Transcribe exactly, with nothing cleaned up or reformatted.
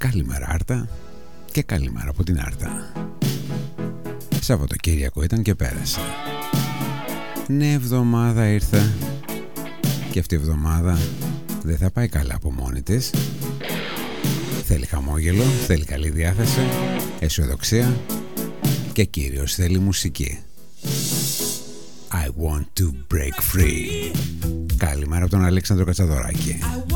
Καλημέρα Άρτα και καλημέρα από την Άρτα. Σαββατοκύριακο ήταν και πέρασε. Ναι, εβδομάδα ήρθε και αυτή η εβδομάδα δεν θα πάει καλά από μόνη της. Θέλει χαμόγελο, θέλει καλή διάθεση, αισιοδοξία και κυρίως θέλει μουσική. I want to break free. Καλημέρα από τον Αλέξανδρο Κατσαδωράκη.